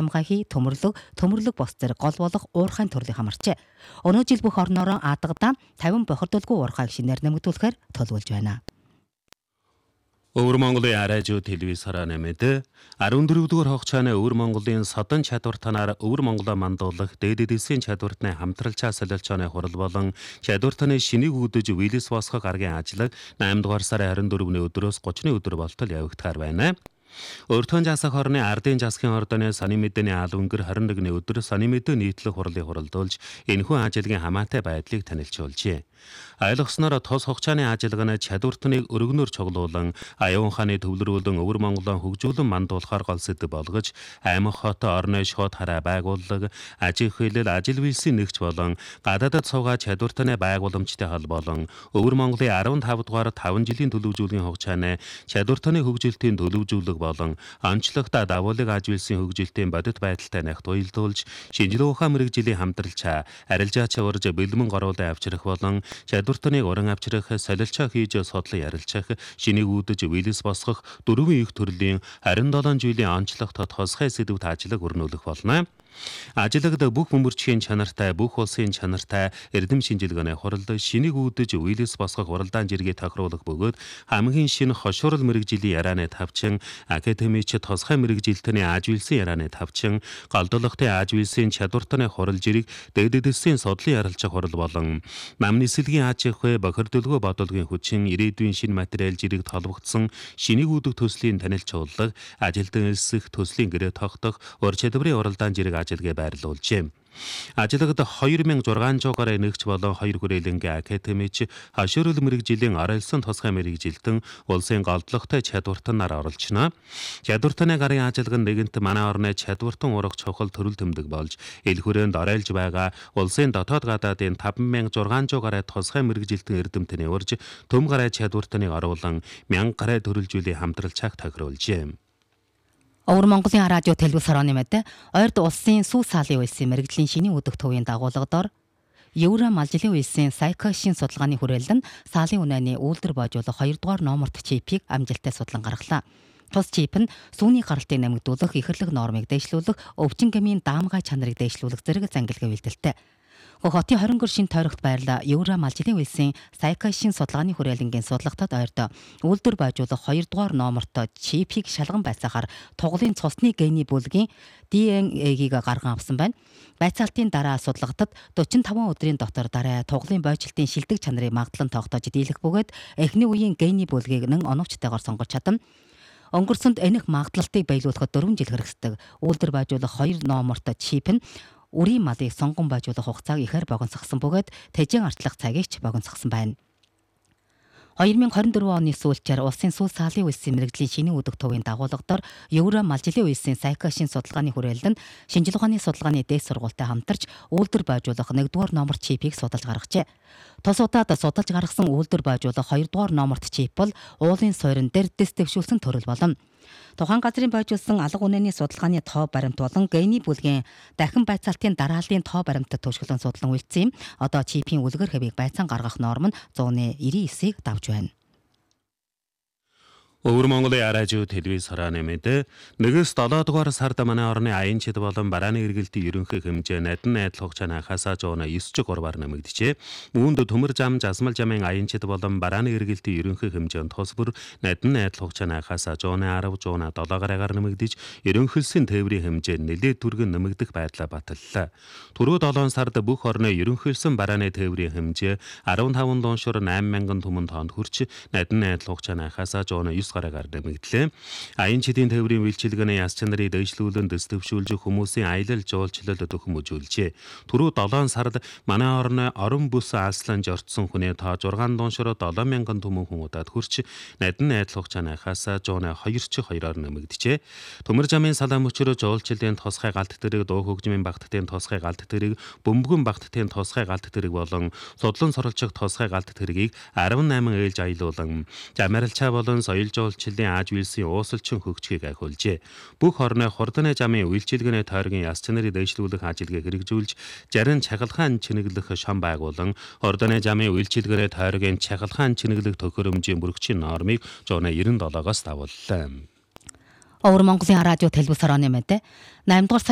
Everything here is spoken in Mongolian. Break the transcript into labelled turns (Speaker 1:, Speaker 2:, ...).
Speaker 1: давтамгай хий, төмөрлөг бос зэрэг гол болох уурхайн төрлийг хамарчээ. Өнөө жил бүх орноороо Адагдаа 50 бохирдуулгүй уурхайг шинээр нэмэгдүүлэхээр төлөвлөж байна.
Speaker 2: Өвөр Монголын радио телевизээр нэмээд 14-р хугацааны Өвөр Монголын содон чадвар танаар Өвөр Монголоо мандуулах дээд эдийн хамтралчаа солилцооны хурал болон чадвар таны шинийг үүдэж вилэс босгох аргын ажлыг 8-р сарын 24-ний өдрөөс 30-ны өдөр болтол явагдахаар байна. Өртөн жасах орны ардын засгийн ордоны сони мэдээний аал өнгөр 21-ний өдөр сони мэдээ нийтлэг хурлыг хуралдуулж энэхүү ажлын хамаатай байдлыг танилцуулжээ. Айлгсноор тос хугацааны ажиллагааны чадвартныг өргөнөөр цуглуулан аюун хааны төвлөрүүлэн Өвөр Монголоо хөгжүүлэн мандуулахаар гол сэдэв болгож аймаг хот орны шууд хараа байгууллага ажил хэлэл ажил вилсийн нэгж болон гадаадд суугаа чадвартны байгууламжтай холбоолон Өвөр Монголын 15 дугаар 5 жилийн төлөвлөжүүлгийн хугацааны чадвартны хөгжилтийн төлөвлөжүүлэг болон онцлогтой давуулыг ажил вилсийн хөгжилтийн бодит байдалтай нягт уялдуулж шинжилгээ ухаан мэрэгжлийн хамтралчаа арилжаач урж бэлмэн горуулан авчрах болон чадвартныг уран авчрах, солилцоо хийж судлан ярилцах, шинийг үүдэж вилэс босгох 4 их төрлийн 27 жилийн онцлогтой тосгой сэдвт ажлыг өрнүүлэх болно. Ажлагд бүх бөмбөрчгийн чанартай, бүх улсын чанартай эрдэм шинжилгээний хурал шинийг үүдэж вилэс босгох уралдаан жиргээ тохируулах бөгөөд хамгийн шинэ хошуурал мэрэгжлийн ярианы тавчин, академич тосгой мэрэгжилтний ажвилсэн ярианы тавчин, голдолготын ажвилсэн чадвартны хурал жирэг дэдэдэсийн судлын ярилцах хурал болон нам нислэгийн аж ахуй бохирдолгүй бодолгийн хүчин, ирээдүйн шинэ материал жирэг толбогдсон шинийг үүдэх төслийн танилцуулга, ажилтан элсэх төслийн гэрээ тогтох, ур чадварын уралдаан жирэг ажиллагаа байрлуулжээ. Ажлагд 2600 нэгч болон 2 хүрээлэнгийн академич хашуурал мэрэгжлийн оролцсон тусгай мэрэгжилтэн улсын голдлоготой чадвартанаар оролцно. Чадвартаны гарын ажиллагаа нэгэнт манай орны чадвартан урах чухал төрөл төмдөг болж ил хүрээнд орайлж байгаа улсын дотоод гадаадын 5600 тусгай мэрэгжилтэн эрдэмтний урж төм гараа чадвартаныг оруулан 1000 гараа төрөлжүүлэх хамтралчааг тохируулжээ.
Speaker 1: Өвөр Монголын радио телевизээр нэмээд ойрд улсын сүү саалын үйлсийн мэрэгжлийн шинийн өдөх төвийн дагуулгадор Евра малжилын үйлсийн сайко шин судалгааны хүрээлэн саалын үнэний үйлдвэр боожуулах 2 дугаар номерт чипийг амжилттай судлан гаргалаа. Тус чип нь сүүний гаралтыг нэмэгдүүлэх, ихэрлэг нормыг дэвшлүүлэх, өвчин гэмийн даамгай чанарыг дэвшлүүлэх зэрэг зангилгаа бэлдэлтэй. Хотын 20 гэр шин тойрогт байрлаа Евра малжилын үйлсийн сайко шин судалгааны хүрээлэнгийн судлагтад ойрдоо үйлдвэр байжуулах 2 дугаар номерт чипийг шалган байцаахаар тугалын цусны гений бүлгийн DNA-г гарган авсан байна. Байцаалтын дараа судлагтад 45 өдрийн дотор дараа тугалын бойжилтын шилдэг чанарыг магадлан тогтоож дийлэх бөгөөд эхний үеийн гений бүлгийг нэн оновчтойгоор сонгож чадсан. Өнгөрсөнд энэх магадлалтыг биелүүлэхэд 4 жил хэрэгсдэг. Үйлдвэр байжуулах 2 номерт чип нь үрийн малыг сонгон байжуулах хугацааг ихээр богиносгосон бөгөөд тэжээн арчлах цагийг ч богиносгосон байна. 2024 оны сүүлчээр улсын сүү саалын үйлсийн мэрэгжлийн шинийн өдөх төвийн дагуулгадор Евра малжилын үйлсийн сайко шин судалгааны хүрээлэнд шинжилгээ ухааны судалгааны дээд сургуультай хамтарч үйлдвэр байжуулах 1 дугаар номер чипийг судалж гаргажээ. Тус удаад судалж гаргасан үйлдвэр байжуулах 2 дугаар номерт чип бол уулын суурин дээр дэс дэвшүүлсэн төрөл болно. Тухайн газрын байжуулсан алга үнэний судалгааны тоо баримт болон гений бүлгийн дахин байцаалтын дарааллын тоо баримтад төшгөлөн судлан үйлдсэн юм. Одоо чипийн үлгэр хэвийг байцаан гаргах норм нь 199-ийг давж байна.
Speaker 2: Өвөр Монголын радио телевизээр нэмээд 1-7 дугаар сард манай орны аянчид болон барааны эргэлтийн ерөнхий хэмжээ надан найдал хугацааны хасаа 109.3-аар нэмэгдэжээ. Үүнд төмөр зам, засмал замын аянчид болон барааны эргэлтийн ерөнхий хэмжээ нь тус бүр надан найдал хугацааны хасаа 110.7-аар нэмэгдэж, ерөнхийлсөн тээврийн хэмжээ нэлээд түргэн нэмэгдэх байдлаа баталлаа. Түрүү 7 сард бүх орны ерөнхийлсөн барааны тээврийн хэмжээ 15 дуушуур 8,000 түмэн тонн хүрч надан найдал хугацааны хасаа 109 гараагаар нэмэгдлээ. Аянчидын тээврийн үйлчилгээний яс чанарыг дэвшлүүлэн дэс дэвшүүлж хүмүүсийн аялал жуулчлал төхөмөжүүлжээ. Түрүү 7 сард манай орны орон бүс алслан жортсон хүний тоо 6 дуушуур 7,000 түмэн хүн удаад хүрч надан найдал хугацааны хасаа 102.2-аар нэмэгдэжээ. Төмөр замын салаан мөчрөө жуулчлалын тусгай галт тэрэг, дуу хөгжмийн багтдын тусгай галт тэрэг, бөмбөгөн багтдын тусгай галт тэрэг болон судлан суралцах тусгай галт тэрэгийг 18 ээлж аялуулан замарилчаа болон соёл жуулчлалын ааж вилсийн уусалчин хөгжгийг ахиулжээ. Бүх орны хурдны замын үйлчилгээний тойргийн яс чанарыг дэвшлүүлэх ажиллагааг хэрэгжүүлж, зарим чагалгаан чинэглэх шам байгуулан, хурдны замын үйлчилгээний тойргийн чагалгаан чинэглэх төхөөрөмжийн бүрэгчийн нормыг 197-оос давууллаа.
Speaker 1: Өвөр Монголын радио телевизээр нэмээд 8 дугаар